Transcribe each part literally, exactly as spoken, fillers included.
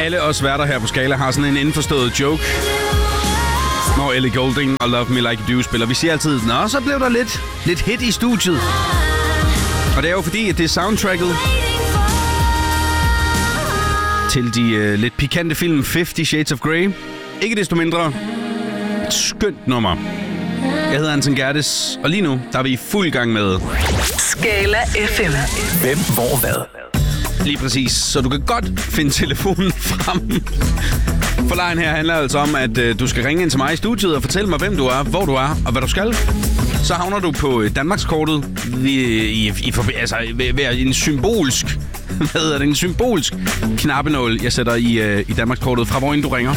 Alle os værter her på Skala har sådan en indforstået joke, når Ellie Goulding og Love Me Like You Do spiller. Vi siger altid, nå, så blev der lidt, lidt hit i studiet. Og det er jo fordi, at det er soundtracket til de øh, lidt pikante film Fifty Shades of Grey. Ikke desto mindre et skønt nummer. Jeg hedder Anton Gerdes, og lige nu der er vi i fuld gang med Skala F M. Hvem, hvor, hvad? Lige præcis, så du kan godt finde telefonen frem. For lejen her handler altså om, at øh, du skal ringe ind til mig i studiet og fortælle mig, hvem du er, hvor du er og hvad du skal. Så havner du på Danmarkskortet i, i, i, altså, ved, ved en symbolsk, hvad hedder det, en symbolsk knappenål, jeg sætter i, øh, i Danmarkskortet fra hvor end du ringer.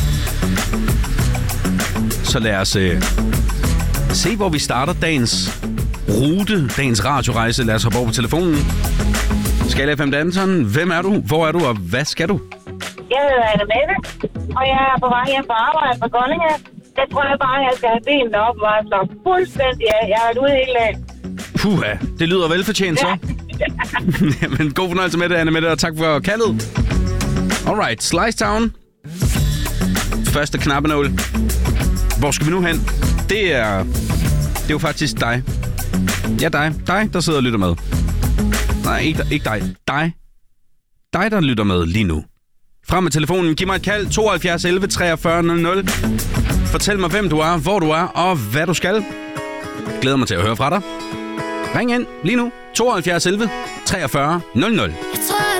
Så lad os øh, se, hvor vi starter dagens rute, dagens radiorejse. Lad os hoppe over på telefonen. Skala F M Danton, hvem er du, hvor er du, og hvad skal du? Jeg hedder Anne-Mette, og jeg er på vej hjem på arbejde fra Kolding. Jeg tror jeg bare, jeg skal have benene op og slå fuldstændig af. Jeg har været ude hele dagen. Puha, det lyder velfortjent så. Jamen, god fornøjelse med det, Anne-Mette, og tak for kaldet. Alright, Slice Town. Første knappenål. Hvor skal vi nu hen? Det er... Det er jo faktisk dig. Ja, dig. Dig, der sidder og lytter med. Nej, ikke, ikke dig. Dig. Dig, der lytter med lige nu. Frem med telefonen. Giv mig et kald. tooghalvfjerds elleve treogfyrre nul nul. Fortæl mig, hvem du er, hvor du er og hvad du skal. Glæder mig til at høre fra dig. Ring ind lige nu. tooghalvfjerds elleve treogfyrre nul nul. Jeg tror